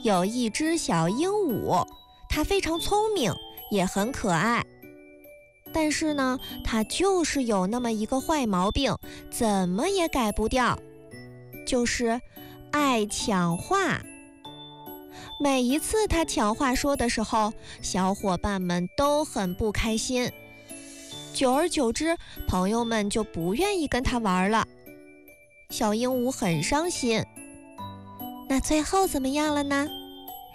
有一只小鹦鹉，它非常聪明，也很可爱。但是呢，它就是有那么一个坏毛病，怎么也改不掉，就是爱抢话。每一次它抢话说的时候，小伙伴们都很不开心。久而久之，朋友们就不愿意跟它玩了。小鹦鹉很伤心。那最后怎么样了呢？